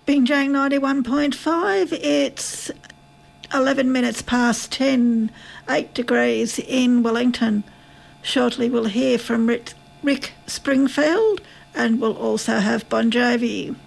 Binjang 91.5, it's 11 minutes past 10, 8 degrees in Wellington. Shortly we'll hear from Rick Springfield, and we'll also have Bon Jovi.